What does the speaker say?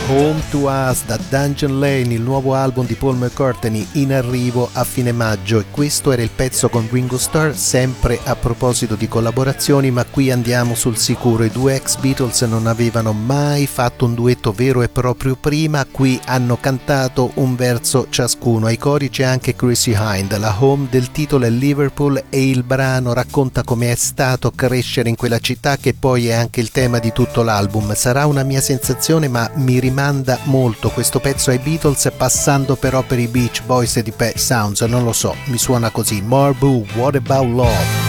Home to Us da Dungeon Lane, il nuovo album di Paul McCartney in arrivo a fine maggio, e questo era il pezzo con Ringo Starr. Sempre a proposito di collaborazioni, ma qui andiamo sul sicuro, i due ex Beatles non avevano mai fatto un duetto vero e proprio prima, qui hanno cantato un verso ciascuno. Ai cori c'è anche Chrissie Hynde, la home del titolo è Liverpool e il brano racconta come è stato crescere in quella città, che poi è anche il tema di tutto l'album. Sarà una mia sensazione, ma mi rimanda molto questo pezzo ai Beatles, passando però per i Beach Boys e di Pet Sounds, non lo so, mi suona così. Marbu, What About Love?